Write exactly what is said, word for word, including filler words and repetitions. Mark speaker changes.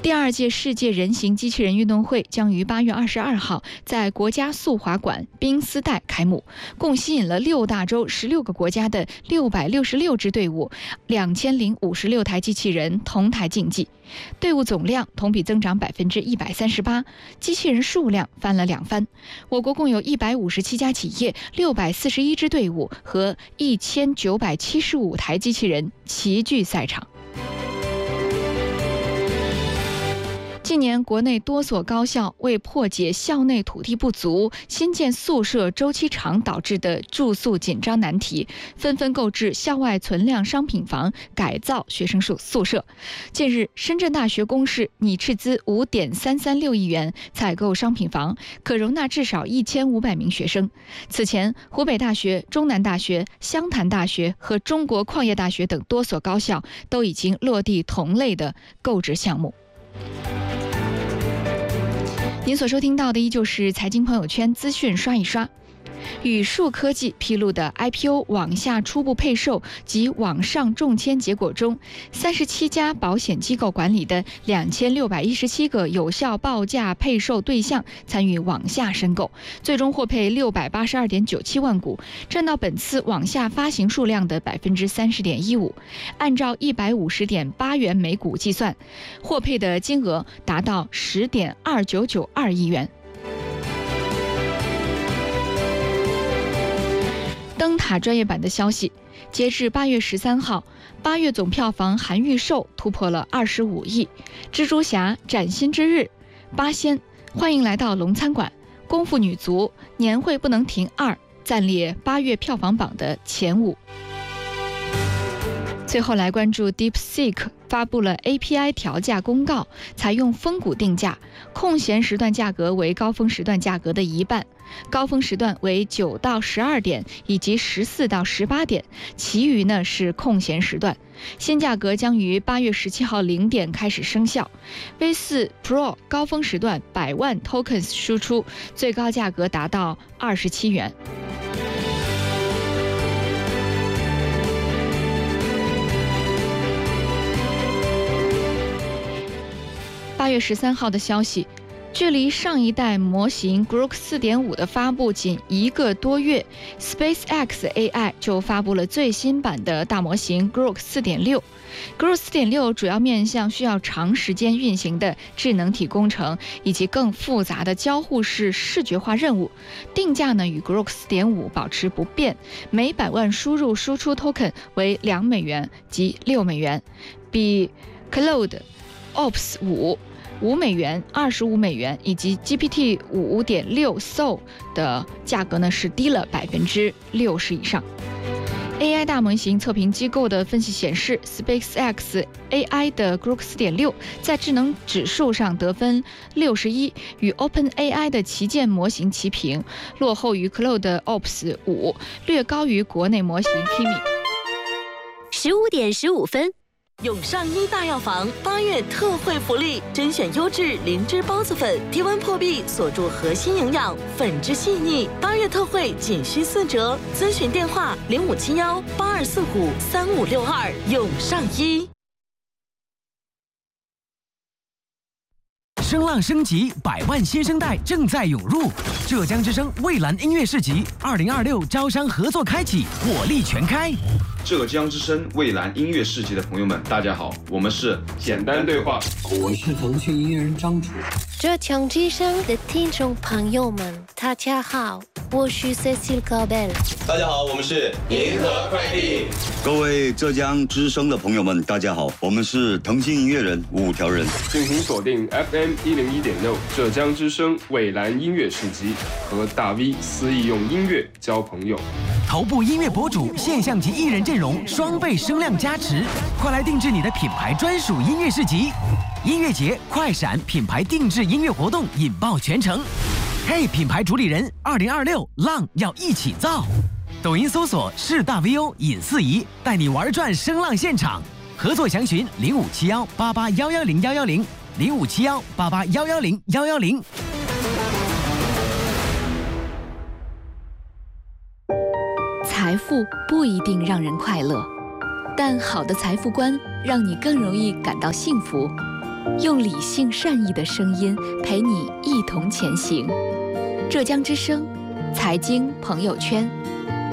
Speaker 1: 第二届世界人形机器人运动会将于八月二十二号在国家速滑馆宾斯代开幕，共吸引了六大洲十六个国家的六百六十六支队伍，两千零五十六台机器人同台竞技，队伍总量同比增长百分之一百三十八，机器人数量翻了两番。我国共有一百五十七家企业、六百四十一支队伍和一千九百七十五台机器人齐聚赛场。近年，国内多所高校为破解校内土地不足、新建宿舍周期长导致的住宿紧张难题，纷纷购置校外存量商品房，改造学生宿宿舍。近日，深圳大学公示拟斥资五点三三六亿元采购商品房，可容纳至少一千五百名学生。此前，湖北大学、中南大学、湘潭大学和中国矿业大学等多所高校都已经落地同类的购置项目。您所收听到的依旧是财经朋友圈资讯刷一刷。宇树科技披露的 I P O 网下初步配售及网上中签结果中，三十七家保险机构管理的两千六百一十七个有效报价配售对象参与网下申购，最终获配六百八十二点九七万股，占到本次网下发行数量的百分之三十点一五。按照一百五十点八元每股计算，获配的金额达到十点二九九二亿元。灯塔专业版的消息，截至八月十三号，八月总票房含预售突破了二十五亿。蜘蛛侠、崭新之日、八仙、欢迎来到龙餐馆、功夫女足、年会不能停二暂列八月票房榜的前五。最后来关注 DeepSeek 发布了 A P I 调价公告，采用分股定价，空闲时段价格为高峰时段价格的一半，高峰时段为九到十二点以及十四到十八点，其余呢是空闲时段。新价格将于八月十七号零点开始生效。V 四 Pro 高峰时段百万 tokens 输出，最高价格达到二十七元。八月十三号的消息，距离上一代模型 Grok 四点五 的发布仅一个多月 ，SpaceX A I 就发布了最新版的大模型 Grok 四点六。Grok 四点六 主要面向需要长时间运行的智能体工程以及更复杂的交互式视觉化任务，定价呢与 Grok 四点五 保持不变，每百万输入输出 token 为两美元及六美元，比 Claude、Ops 五。五美元、二十五美元以及 G P T 五点六 Soul 的价格呢是低了百分之六十以上。A I 大模型测评机构的分析显示 ，SpaceX A I 的 Grok 四点六 在智能指数上得分六十一，与 OpenAI 的旗舰模型齐平，落后于 Claude Ops 五，略高于国内模型 Kimi。
Speaker 2: 十五点十五分。永上医大药房八月特惠福利，甄选优质灵芝孢子粉，低温破壁，锁住核心营养，粉质细腻。八月特惠仅需四折，咨询电话零五七幺八二四五三五六二。永上医。
Speaker 3: 声浪升级，百万新生代正在涌入。浙江之声蔚蓝音乐市集二零二六招商合作开启，火力全开。
Speaker 4: 浙江之声蔚蓝音乐市集的朋友们，大家好，我们是简单对话，
Speaker 5: 我是腾讯音乐人张楚。
Speaker 6: 浙江之声的听众朋友们，大家好，我是 Cecil Gabel。
Speaker 7: 大家好，我们是银河快递。
Speaker 8: 各位浙江之声的朋友们，大家好，我们是腾讯音乐人五条人。
Speaker 9: 敬请锁定 F M 一零一点六浙江之声蔚蓝音乐市集，和大 V 肆意用音乐交朋友。
Speaker 3: 头部音乐博主、现象级艺人阵容双倍声量加持，快来定制你的品牌专属音乐市集！音乐节快闪品牌定制音乐活动引爆全城。嘿，品牌主理人，二零二六浪要一起造！抖音搜索是大 V O 尹四仪，带你玩转声浪现场。合作详询零五七幺八八幺幺零幺幺零零五七幺八八幺幺零幺幺零。
Speaker 1: 财富不一定让人快乐，但好的财富观让你更容易感到幸福。
Speaker 10: 用理性善意的声音陪你一同前行。浙江之声，财经朋友圈。